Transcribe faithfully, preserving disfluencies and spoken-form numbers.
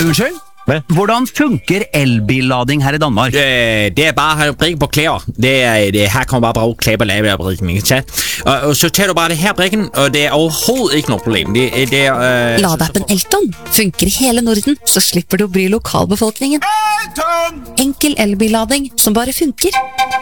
Unnskyld? Hvad? Hvordan funker elbillading her i Danmark? Øh, det er bare at have brikken på klæder. Det er, det, her kommer bare brug klæber lave af brikken, ikke tage. Og, og så tager du bare det her brikken, og det er overhovedet ikke noget problem. Det, det er... Øh, Ladeappen Elton funker i hele Norden, så slipper du å bry lokalbefolkningen. Enkel elbillading som bare funker.